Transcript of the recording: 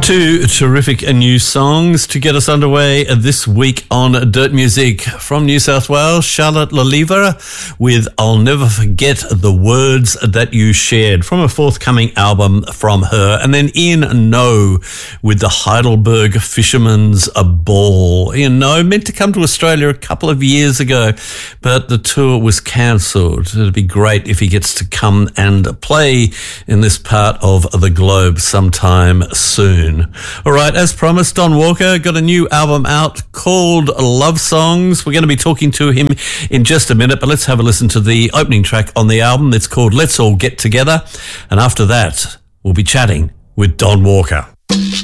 Two terrific new songs to get us underway this week on Dirt Music. From New South Wales, Charlotte Laliva with I'll Never Forget the Words That You Shared, from a forthcoming album from her. And then Ian No with the Heidelberg Fisherman's Ball. Ian No meant to come to Australia a couple of years ago, but the tour was cancelled. It'd be great if he gets to come and play in this part of the globe sometime soon. All right, as promised, Don Walker got a new album out called Love Songs. We're going to be talking to him in just a minute, but let's have a listen to the opening track on the album. It's called Let's All Get Together. And after that, we'll be chatting with Don Walker.